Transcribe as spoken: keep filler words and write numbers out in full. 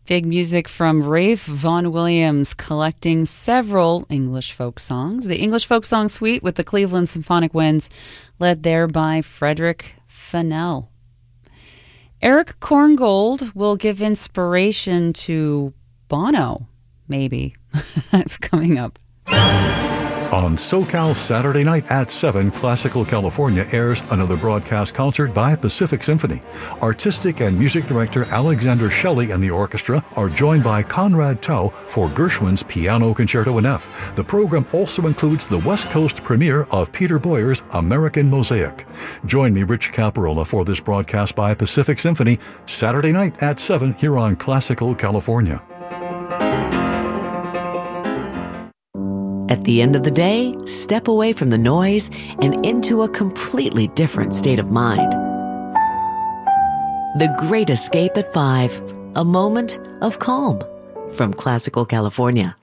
Big music from Rafe Vaughan Williams, collecting several English folk songs. The English Folk Song Suite with the Cleveland Symphonic Winds, led there by Frederick Fennell. Eric Korngold will give inspiration to Bono, maybe. That's coming up. On SoCal Saturday night at seven, Classical California airs another broadcast concert by Pacific Symphony. Artistic and music director Alexander Shelley and the orchestra are joined by Conrad Tao for Gershwin's Piano Concerto in F. The program also includes the West Coast premiere of Peter Boyer's American Mosaic. Join me, Rich Caparola, for this broadcast by Pacific Symphony, Saturday night at seven here on Classical California. At the end of the day, step away from the noise and into a completely different state of mind. The Great Escape at five, a moment of calm from Classical California.